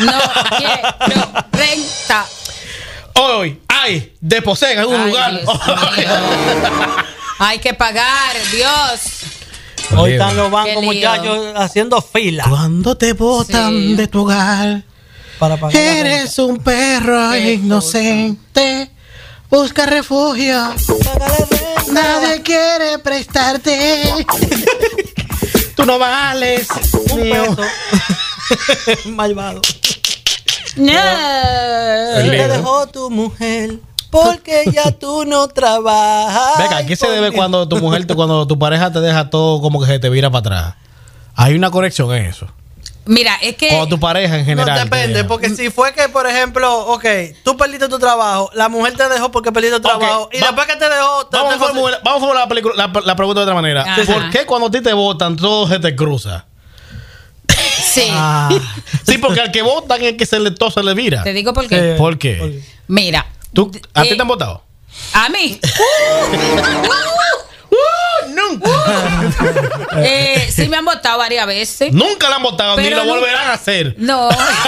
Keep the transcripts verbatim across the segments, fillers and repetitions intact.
No quiero renta. Hoy hay deposeen en algún Ay, lugar. Dios Hay que pagar, Dios. Hoy están los bancos, Qué lío. muchachos, haciendo fila Cuando te botan Sí. de tu hogar, para pagar la renta. eres un perro Qué inocente. Busca refugio. Págale renta. Nadie quiere prestarte. Tú no vales. Un mío. peso. Malvado. No. Si te lío. dejó tu mujer porque ya tú no trabajas. Venga, ¿a qué se Ay, debe por cuando tu mujer, te- cuando tu pareja te deja todo como que se te vira para atrás? Hay una corrección en eso. Mira, es que Cuando tu pareja en general. No te depende, deja. porque si fue que, por ejemplo, ok, tú perdiste tu trabajo, la mujer te dejó porque perdiste tu Ok, trabajo, y va- después que te dejó, te- Vamos te a formular, vamos a formular la, película, la, la pregunta de otra manera. Ajá. ¿Por qué cuando a ti te votan todo se te cruza? sí. Ah, Sí, porque al que votan es que se le, todo se le vira. Te digo por qué. eh, ¿Por qué? Mira. ¿Tú, ¿A ti eh, te han votado? A mí. Nunca. Eh, sí me han votado varias veces. Nunca la han votado, ni Pero lo nunca- volverán a hacer. No.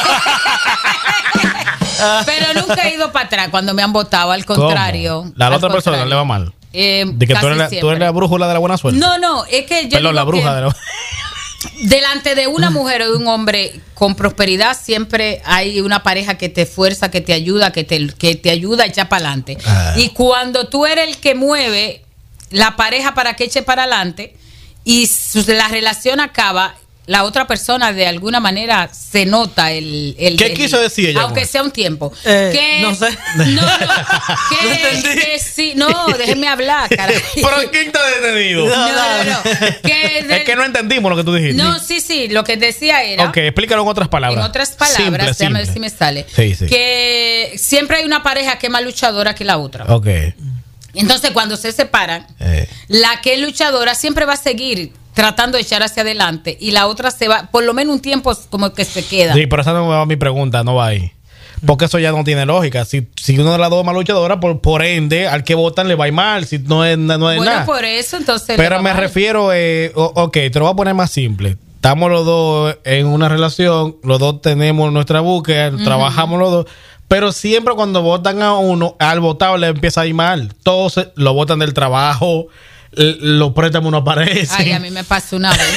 Pero nunca he ido para atrás cuando me han votado, al contrario. ¿Cómo? La al otra persona contrario. le va mal. Eh, De que tú casi eres, la, tú siempre. eres la brújula de la buena suerte. No, no, es que yo Perdón, digo la bruja que de la delante de una mujer o de un hombre con prosperidad siempre hay una pareja que te fuerza, que te ayuda, que te, que te ayuda a echar para adelante. Ah. Y cuando tú eres el que mueve la pareja para que eche para adelante y su- la relación acaba, la otra persona de alguna manera se nota el... el ¿Qué el- quiso decir ella, Aunque Juan? sea un tiempo. Eh, que, no sé. No, no, que, No entendí. que sí, no, déjeme hablar, caray. ¿Pero quién te ha detenido? No, no, no. Que de- Es que no entendimos lo que tú dijiste. no, sí, sí, lo que decía era... Ok, explícalo en otras palabras. En otras palabras, Simple, déjame ver simple. si me sale. Sí, sí. Que siempre hay una pareja que es más luchadora que la otra. Ok. Entonces, cuando se separan, Eh. la que es luchadora siempre va a seguir tratando de echar hacia adelante y la otra se va, por lo menos un tiempo como que se queda. Sí, pero esa no va mi pregunta, no va ahí. Porque eso ya no tiene lógica. Si, si una de las dos es más luchadora, por, por ende, al que votan le va a ir mal. Si no es, no es bueno, nada. por eso entonces... le Pero va me mal. refiero, eh, o- ok, te lo voy a poner más simple. Estamos los dos en una relación, los dos tenemos nuestra búsqueda, trabajamos los dos, pero siempre cuando votan a uno, al votado le empieza a ir mal. Todos se- lo votan del trabajo, l- los préstamos no aparecen. Ay, a mí me pasó una vez.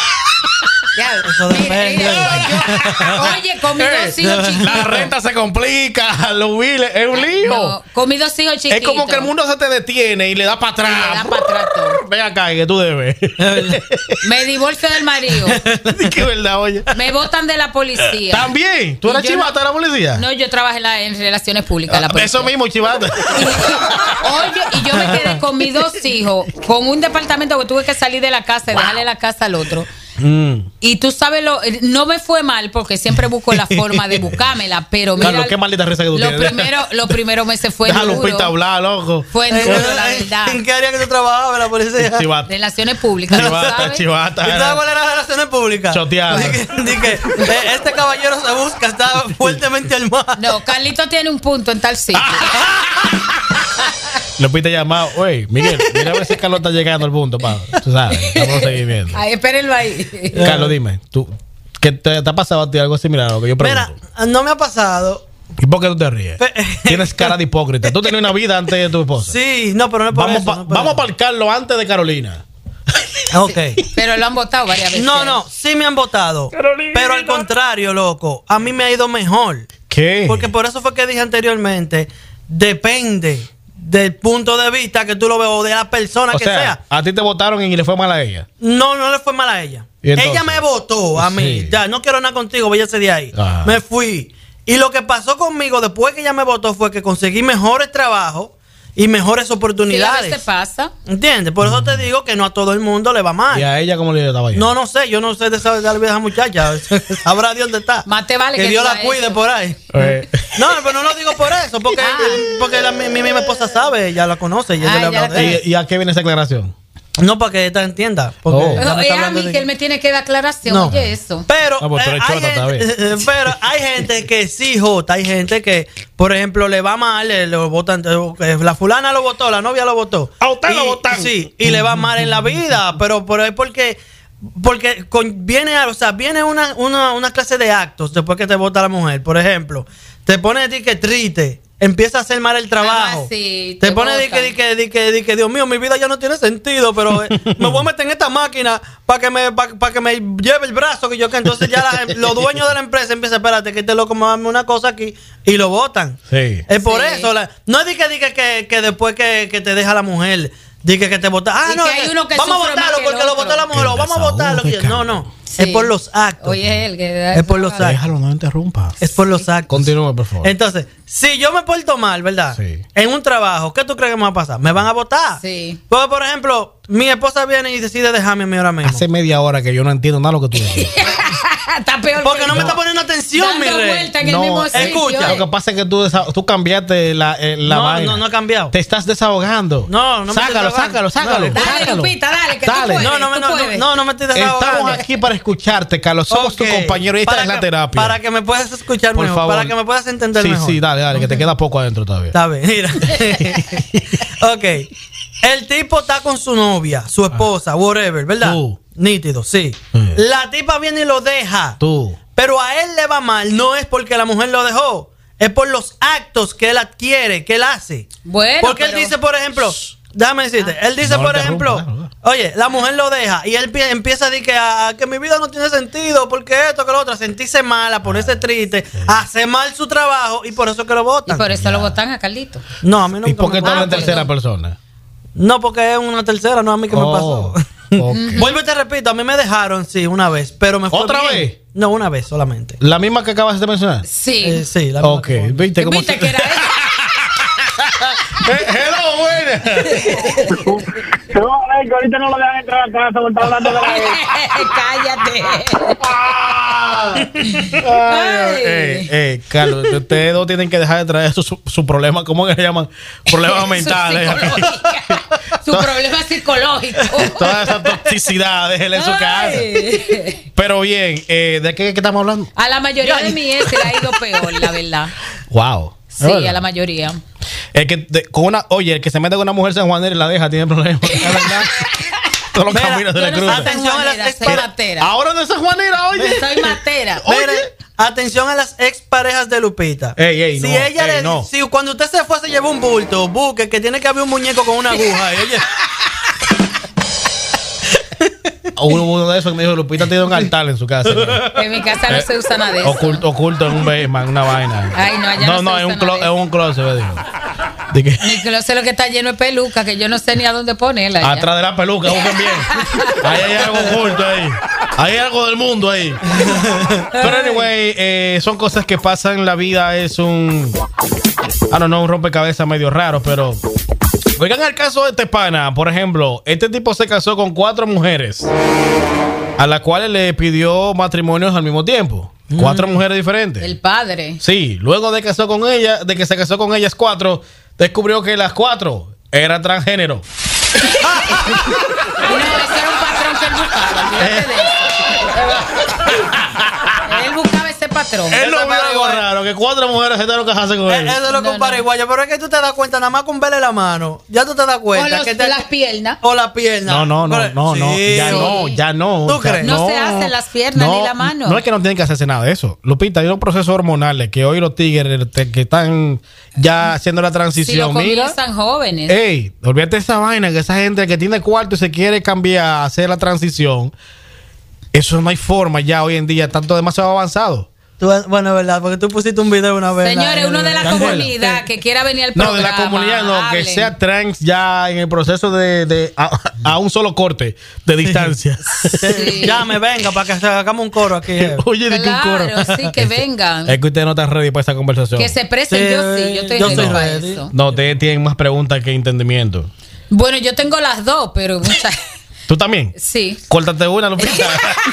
Ya, Eso mira, depende. mira, yo- oye, con mis dos hijos La chiquitos. renta se complica, los biles, es un lío. No, con mis dos hijos chiquitos. Es como que el mundo se te detiene y le da para Y le atrás. da para atrás todo. Ven acá, que tú debes. Me divorcio del marido. Qué verdad, oye. Me botan de la policía. También, ¿tú Y eras yo chivata de la policía? No, yo trabajé en, la- en relaciones públicas. La policía. Eso mismo, chivata. Oye, y yo me quedé con mis dos hijos, con un departamento que tuve que salir de la casa y dejarle la casa al otro. Mm. Y tú sabes, lo, no me fue mal porque siempre busco la forma de buscármela, pero mira, Carlos, qué maldita risa que tú los tienes. primeros los primeros meses fue Déjalo un duro. pita hablar, loco. Fue Eh, duro, eh, la eh, verdad. ¿En qué área que tú trabajabas en la policía? Chivata. Relaciones públicas, ¿lo Chivata, sabes? chivata. ¿Y tú sabes cuál era las relaciones públicas? Choteado. Di que, di que, eh, este caballero se busca, está fuertemente armado. No, Carlito tiene un punto en tal sitio. Lo pita llamado. Oye, Miguel, mira a ver si Carlos está llegando al punto, pa. Tú sabes, estamos seguimiento. Ay, espérenlo ahí. Carlos, dime, ¿tú, ¿qué te, te ha pasado a ti algo similar a lo que yo pregunto? Mira, no me ha pasado. ¿Y por qué tú te ríes? Pe- Tienes cara de hipócrita. Tú tenías una vida antes de tu esposa. Sí, no, pero no es por Vamos, eso. pa- no es por vamos eso. para el Carlos antes de Carolina. Ok. Pero lo han votado varias veces. No, no, sí me han votado. Carolina. Pero al contrario, loco, a mí me ha ido mejor. ¿Qué? Porque por eso fue que dije anteriormente, depende del punto de vista que tú lo veas o de la persona o que sea, sea. a ti te votaron y le fue mal a ella. No, no le fue mal a ella. ¿Y entonces? Ella me votó a mí. Sí. Ya, no quiero nada contigo, váyase de ahí. Ajá. Me fui. Y lo que pasó conmigo después que ella me votó fue que conseguí mejores trabajos y mejores Sí, a oportunidades. veces pasa. ¿Entiendes? Por eso te digo que no a todo el mundo le va mal. ¿Y a ella cómo le estaba yendo? No, no sé, yo no sé de esa, de la vieja muchacha. Sabrá Dios dónde está. Más te vale que que Dios diga la cuide eso. por ahí. Eh. No, pero no lo digo por eso, porque, Ah. porque la, mi, mi misma esposa sabe, ella la conoce, y ella Ah, le ya habla la de ella. ¿Y, ¿Y a qué viene esa aclaración? No, para que esta entienda. Porque Oh. ella me Es está a hablando mí de que él me tiene que dar aclaración. No. Oye, eso. Pero, Ah, pues tú eh, eres hay chota, está gente, bien. pero hay gente que sí, Jota, hay gente que, por ejemplo, le va mal, le, lo votan, eh, la fulana lo votó, la novia lo votó. A usted Y- lo votan. Sí, y le va mal en la vida, pero por ahí porque porque con, viene, o sea, viene una, una, una clase de actos después que te vota la mujer. Por ejemplo, te pone a ti que triste, empieza a hacer mal el trabajo. Ah, sí, te, te pone di que, di que, di que, di que, Dios mío, mi vida ya no tiene sentido, pero eh, me voy a meter en esta máquina para que me pa, pa que me lleve el brazo que yo que entonces ya la, los dueños de la empresa empiezan, espérate, que este loco me va a darme una cosa aquí y lo votan. Sí. Es por Sí. eso. La, no es di que, di que, que, que después que, que te deja la mujer, di que, que te vota. Ah, Y no, que hay eh, uno que vamos a sufre más votarlo que el porque lo otro. votó la mujer, El o vamos a votarlo. desahogo de No, no. Sí. Es por los actos. Oye, el que Es por los actos. Déjalo, no interrumpa. Es por los actos. Continúe, por favor. Entonces, si yo me porto mal, ¿verdad? Sí. En un trabajo, ¿qué tú crees que me va a pasar? ¿Me van a votar? Sí. Porque, por ejemplo, mi esposa viene y decide dejarme a mí ahora mismo. Hace media hora que yo no entiendo nada de lo que tú dices. Está peor. Porque que no me yo. está poniendo atención, mi Dando rey. vuelta en el No, mismo sitio. escucha, Lo que pasa es que tú, desa- tú cambiaste la, eh, la No, vaina. no, no he cambiado. Te estás desahogando. No, no me sácalo, estoy sácalo, desahogando. sácalo, Dale. Dale, sácalo. Lupita, dale, que tú Dale. puedes. No, no, me- tú no, no, puedes. no, no me estoy desahogando. Estamos aquí para escucharte, Carlos. Somos tu Ok. compañero y esta Para es la que- terapia. Para que me puedas escuchar Por mejor. favor. Para que me puedas entender sí, mejor. Sí, dale, dale, que te queda poco adentro todavía. Está bien, mira. Ok. El tipo está con su novia, su esposa, whatever, ¿verdad? Tú. Nítido, sí. Sí. La tipa viene y lo deja. Tú. Pero a él le va mal, no es porque la mujer lo dejó, es por los actos que él adquiere, que él hace. Bueno, Porque pero- él dice, por ejemplo, déjame decirte, él dice, No por interrumpa, ejemplo, claro, claro. oye, la mujer lo deja y él pi- empieza a decir que, a- que mi vida no tiene sentido, porque esto, que lo otro, a sentirse mal, a ponerse triste, a hacer mal su trabajo y por eso que lo Y votan. por eso lo votan a Carlito. No, a mí no ¿Y por qué me tú hablas en pues, tercera no. persona? No, porque es una tercera, no a mí que me Oh, pasó. ok. Vuelvo y te repito, a mí me dejaron, sí, una vez, pero me fue ¿Otra bien. vez? No, una vez solamente. ¿La misma que acabas de mencionar? Sí. Eh, sí, la misma Ok, que fue. ¿viste cómo ¿Viste se- que era ella? Eh, hello, buena. No, ay, que ahorita no lo dejan entrar a la casa, porque está hablando de la Cállate. Ay, eh, eh, Carlos, ustedes dos tienen que dejar de traer su, su, su problema, ¿cómo que se llaman? Problemas Su mentales. psicológica. Su problema psicológico. Toda esa toxicidad, déjela en su casa. Ay. Pero bien, eh, ¿de qué, qué estamos hablando? A la mayoría de mi ex le ha ido peor, la verdad. Wow. Sí, a la mayoría. El que de- con una, oye, el que se mete con una mujer sanjuanera y la deja tiene problemas. Es verdad. Todos los Mira, caminos se Yo le no soy cruzan. Atención a las sanjuanera, soy expa- matera. Ahora no es sanjuanera, oye. Soy matera. Oye. Mire, atención a las exparejas de Lupita. Ey, ey, si no, ella ey, le, no. si cuando usted se fue se llevó un bulto, busque que tiene que haber un muñeco con una aguja. Y oye, Hubo uno de esos que me dijo, Lupita tiene un altar en su casa. En mi casa no se usa nada de eso. Oculto, oculto en un basement, una vaina. Ay, no, allá no, no no, se es usa un, clo- nada de es un closet, me dijo. De que- Ni que lo sé lo que está lleno de peluca, que yo no sé ni a dónde ponerla. ya. atrás de la peluca, busquen bien. Ahí hay algo oculto ahí. Ahí hay algo del mundo ahí. Pero anyway, eh, son cosas que pasan en la vida. Es un, I don't know, un rompecabezas medio raro, pero oigan el caso de este pana. Por ejemplo, este tipo se casó con cuatro mujeres a las cuales le pidió matrimonios al mismo tiempo. Cuatro mujeres diferentes. El padre. Sí, luego de que casó con ella, de que se casó con ellas cuatro, descubrió que las cuatro eran transgénero. No, ese era un patrón que él buscaba. Olvídate de eso. Él buscaba ese patrón. Él no Esa vio algo paraguaya. raro, que cuatro mujeres se dieron casarse con eh, él. eso lo No, compara no. igual. Pero es que tú te das cuenta, nada más con verle la mano, ya tú te das O cuenta. los- que te- las piernas. O la pierna. No, no, no, Pero- no, no, Sí, ya sí. no, ya no. ¿Tú ya crees? No se hacen las piernas ni la mano. No es que no tienen que hacerse nada de eso. Lupita, hay unos procesos hormonales que hoy los tigres te- que están ya haciendo la Si lo transición. Mira, comienzan jóvenes. ey, olvídate de esa vaina, que esa gente que tiene cuarto y se quiere cambiar, hacer la transición. Eso no hay forma ya hoy en día, tanto demasiado avanzado. Tú- bueno, es verdad, porque tú pusiste un video una vez. Señores, la- uno de la Ángela. comunidad que quiera venir al No, programa. de la comunidad no, que hablen. sea trans ya en el proceso de, de a, a un solo corte de distancia. Sí. Llame, venga, para que hagamos un coro aquí. eh. Oye, de que un coro. Claro, sí, que vengan. Es que usted no está ready para esa conversación. Que se presen, Sí, yo sí, yo estoy yo ready soy para ready. eso. No, ustedes tienen más preguntas que entendimiento. Bueno, yo tengo las dos, pero muchas. ¿Tú también? Sí. Córtate una, Lupita.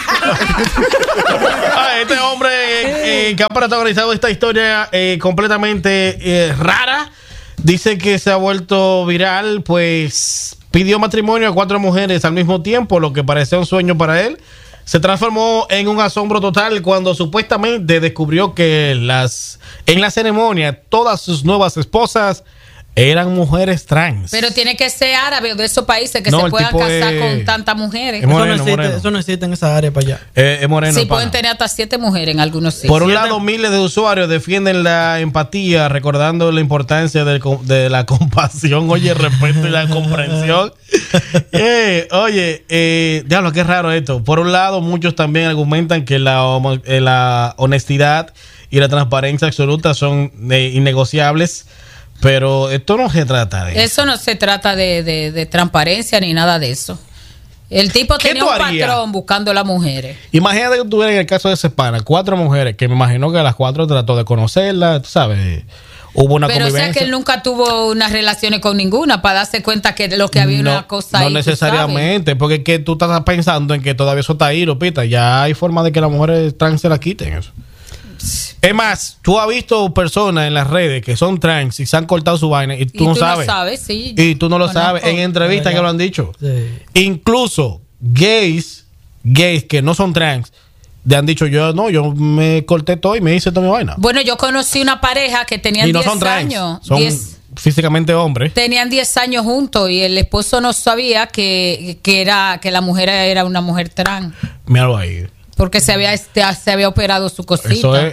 Ah, este hombre eh, eh, que ha protagonizado esta historia eh, completamente eh, rara, dice que se ha vuelto viral, pues pidió matrimonio a cuatro mujeres al mismo tiempo, lo que parecía un sueño para él. Se transformó en un asombro total cuando supuestamente descubrió que las en la ceremonia todas sus nuevas esposas eran mujeres trans. Pero tiene que ser árabe o de esos países que No, se el puedan tipo casar es- con tantas mujeres. es Eso, moreno, no existe, moreno. eso no existe en esa área para allá. Eh, es moreno. Sí, el pana. pueden tener hasta siete mujeres en algunos sitios. Por un Siete- lado, miles de usuarios defienden la empatía, recordando la importancia del com- de la compasión, oye, el respeto y la comprensión. Eh, oye, eh, diablo, qué raro esto. Por un lado, muchos también argumentan que la, homo- eh, la honestidad y la transparencia absoluta son eh, innegociables, pero esto no se trata de eso. Eso no se trata de, de, de transparencia ni nada de eso. El tipo ¿Qué tenía tú un harías? patrón buscando a las mujeres. Imagínate que tuviera en el caso de ese pana cuatro mujeres, que me imagino que a las cuatro trató de conocerla, tú sabes, hubo una Pero o sea convivencia. que él nunca tuvo unas relaciones con ninguna para darse cuenta que lo que había una cosa no ahí. tú necesariamente, porque es que tú estás pensando en que todavía eso está ahí, Lupita. Ya hay forma de que las mujeres trans se la quiten eso. Es más, tú has visto personas en las redes que son trans y se han cortado su vaina y sabes. tú, Y no tú sabes. no sabes, sí. Y tú no lo Conozco. sabes en entrevistas Ya, que ya. lo han dicho. Sí. Incluso gays, gays que no son trans, le han dicho yo no, yo me corté todo y me hice toda mi vaina. Bueno, yo conocí una pareja que tenían Y no diez son trans, años. son diez físicamente hombres. Tenían diez años juntos y el esposo no sabía que, que era que la mujer era una mujer trans Míralo ahí. porque se había este, se había operado su cosita. Eso es.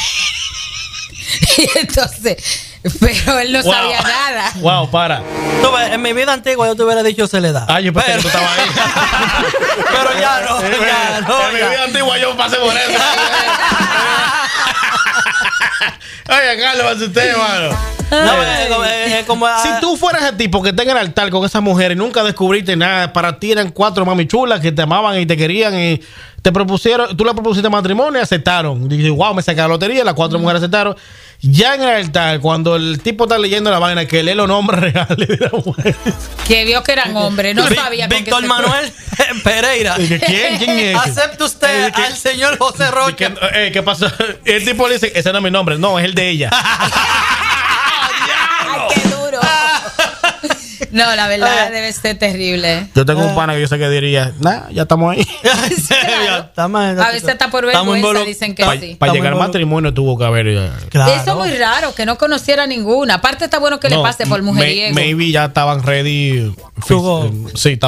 Y entonces, pero él no Wow. sabía nada. Wow, para. Tú ves, en mi vida antigua yo te hubiera dicho Soledad. Ay, yo pensé pero, que tú estabas ahí. pero ya no, ya no. En mi ya. vida antigua yo pasé por eso. Oye, Carlos, usted, hermano. No, es, como- es- es como. Si tú fueras el tipo que está en el altar con esa mujer y nunca descubriste nada, para ti eran cuatro mami chulas que te amaban y te querían y te propusieron, tú le propusiste matrimonio y aceptaron. Dices, wow, me saqué la lotería, las cuatro mujeres aceptaron. Ya en el altar, cuando el tipo está leyendo la vaina, que lee los nombres reales de la mujer. Que vio que eran hombres, no Vic- sabía con Víctor qué se- Manuel Pereira. Dije, ¿quién? ¿Quién es ese? ¿Acepta usted Eh, que- al señor José ¿Qué, Rocha? eh, ¿Qué pasó? El tipo le dice, ese no es mi nombre. No, es el de ella. Ay, qué duro. No, la verdad Eh. debe ser terrible. Yo tengo un pana que yo sé que diría, nah, ya estamos ahí. Ya, estamos en- A veces hasta por estamos vergüenza involu- dicen que Para sí. llegar al involu- matrimonio tuvo que haber. eh, Claro. Eso es muy raro, que no conociera ninguna. Aparte está bueno que le no, pase por may- mujeriego. Maybe ya estaban ready. Tuvo- Sí, estaban